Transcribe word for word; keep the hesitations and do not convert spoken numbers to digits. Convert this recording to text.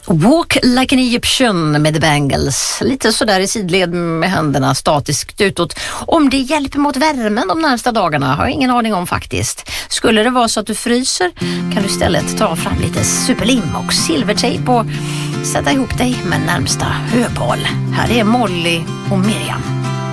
Walk like an Egyptian med The Bangles. Lite sådär i sidled med händerna statiskt utåt. Om det hjälper mot värmen de närmsta dagarna har jag ingen aning om faktiskt. Skulle det vara så att du fryser kan du istället ta fram lite superlim och silvertejp och sätta ihop dig med närmsta höbal. Här är Molly och Miriam.